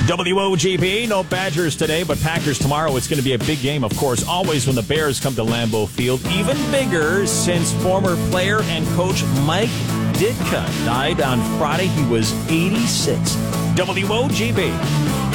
WOGP, no Badgers today, but Packers tomorrow. It's going to be a big game, of course, always when the Bears come to Lambeau Field. Even bigger since former player and coach Mike Ditka died on Friday. He was 86. WOGP.